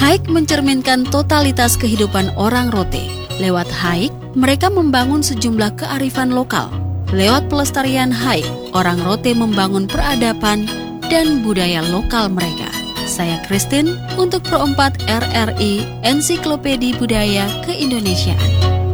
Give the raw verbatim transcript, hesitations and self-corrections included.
Haik mencerminkan totalitas kehidupan orang Rote. Lewat Haik, mereka membangun sejumlah kearifan lokal. Lewat pelestarian Haik, orang Rote membangun peradaban dan budaya lokal mereka. Saya Christine untuk Pro empat R R I Ensiklopedi Budaya Keindonesiaan.